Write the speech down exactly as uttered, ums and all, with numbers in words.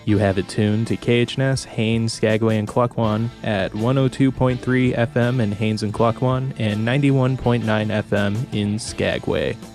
You have it tuned to K H N S, Haines, Skagway, and Klukwan at one oh two point three F M in Haines and Klukwan and ninety-one point nine F M in Skagway.